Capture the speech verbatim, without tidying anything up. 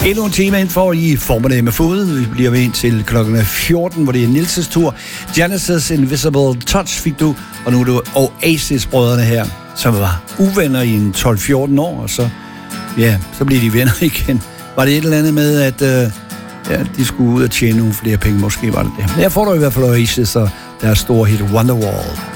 Endnu en time ind for i formiddag med fod. Vi bliver ved ind til klokken fjorten, hvor det er Nils' tur. Genesis Invisible Touch fik du, og nu er det Oasis-brødrene her, som var uvenner i en tolv fjorten år, og så, ja, så bliver de venner igen. Var det et eller andet med, at øh, ja, de skulle ud og tjene nogle flere penge? Måske var det det. Her får du i hvert fald Oasis og deres store hit Wonderwall.